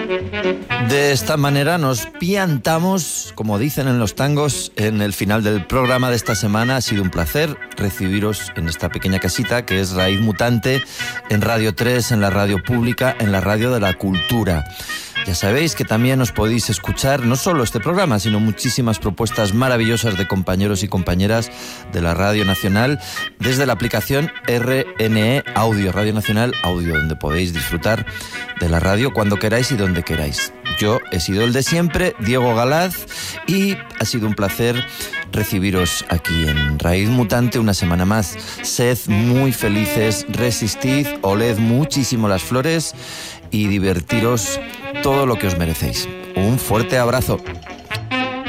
De esta manera nos piantamos, como dicen en los tangos, en el final del programa de esta semana. Ha sido un placer recibiros en esta pequeña casita que es Raíz Mutante, en Radio 3, en la radio pública, en la radio de la cultura. Ya sabéis que también os podéis escuchar no solo este programa, sino muchísimas propuestas maravillosas de compañeros y compañeras de la Radio Nacional desde la aplicación RNE Audio, Radio Nacional Audio, donde podéis disfrutar de la radio cuando queráis y donde queráis. Yo he sido el de siempre, Diego Galaz, y ha sido un placer recibiros aquí en Raíz Mutante una semana más. Sed muy felices, resistid, oled muchísimo las flores y divertiros todo lo que os merecéis. Un fuerte abrazo.